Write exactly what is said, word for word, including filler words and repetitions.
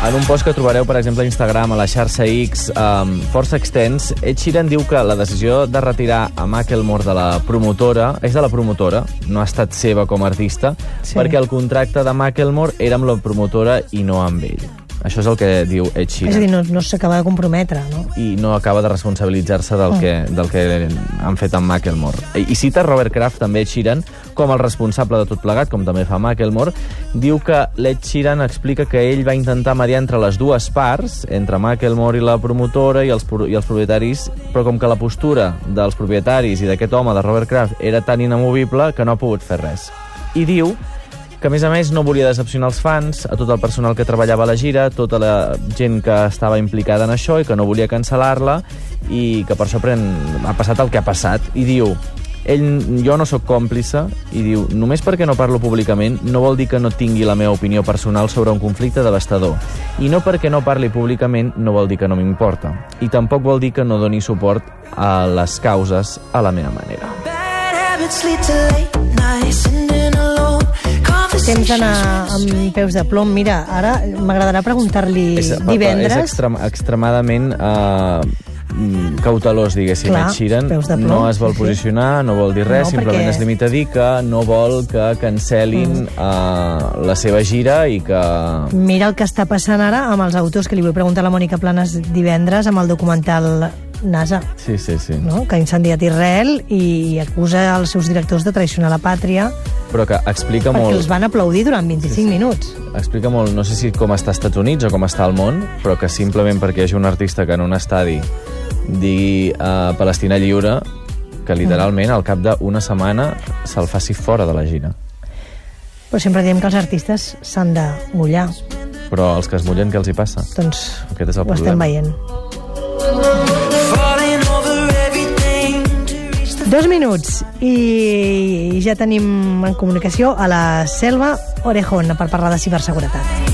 En un post que trobareu, per exemple, a Instagram, a la xarxa X, um, força extens, Ed Sheeran diu que la decisió de retirar a Macklemore de la promotora és de la promotora, no ha estat seva com a artista, sí. perquè el contracte de Macklemore era amb la promotora i no amb ell. Això és el que diu Ed Sheeran. És a dir, no, no s'acaba de comprometre, no? I no acaba de responsabilitzar-se del, mm. que, del que han fet amb Macklemore. I, i cita Robert Kraft, també, Ed Sheeran, com el responsable de tot plegat, com també fa Macklemore. Diu que l'Ed Sheeran explica que ell va intentar mediar entre les dues parts, entre Macklemore i la promotora i els, i els propietaris, però com que la postura dels propietaris i d'aquest home, de Robert Kraft, era tan inamovible que no ha pogut fer res. I diu que, a més a més, no volia decepcionar els fans, a tot el personal que treballava a la gira, tota la gent que estava implicada en això i que no volia cancel·lar-la, i que per això pren... ha passat el que ha passat. I diu, ell, jo no sóc còmplice, i diu, només perquè no parlo públicament no vol dir que no tingui la meva opinió personal sobre un conflicte devastador. I no perquè no parli públicament no vol dir que no m'importa. I tampoc vol dir que no doni suport a les causes a la meva manera. Temps d'anar amb peus de plom. Mira, ara m'agradarà preguntar-li és, divendres... És extrem, extremadament uh, cautelós, diguéssim. Clar, Ed Sheeran plom, no es vol sí, posicionar, no vol dir res, no, simplement perquè... es limita a dir que no vol que cancel·lin mm. uh, la seva gira i que... Mira el que està passant ara amb els autors, que li vull preguntar a la Mònica Planes divendres amb el documental NASA, sí, sí, sí. No? Que ha incendiat Israel i acusa els seus directors de traicionar la pàtria, però que explica perquè molt... els van aplaudir durant vint-i-cinc sí, sí. minuts. Explica molt, no sé si com està als Estats Units o com està al món, però que simplement perquè hi hagi un artista que en un estadi digui uh, Palestina lliure, que literalment al cap d'una setmana se'l faci fora de la gira. Però sempre diem que els artistes s'han de mullar. Però els que es mullen, què els hi passa? Doncs Aquest és el ho problema. estem veient. Dos minuts i ja tenim en comunicació a la Selva Orejón per parlar de ciberseguretat.